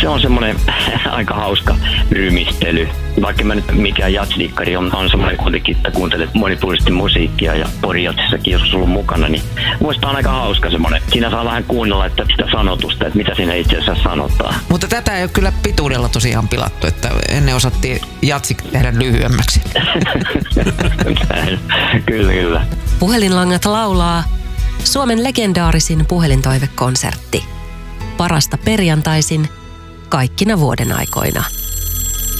Se on semmoinen aika hauska rymistely. Vaikka mä nyt mikään jatsdikkari on semmoinen kuitenkin, että kuuntelet monipuolisesti musiikkia ja porijatsissakin joskus ollut mukana, niin muista on aika hauska semmoinen. Siinä saa vähän kuunnella että sitä sanotusta, että mitä siinä itse asiassa sanotaan. Mutta tätä ei ole kyllä pituudella tosiaan pilattu, että ennen osattiin jatsik tehdä lyhyemmäksi. Kyllä. Puhelinlangat laulaa Suomen legendaarisin puhelintoivekonsertti. Parasta perjantaisin kaikkina vuoden aikoina.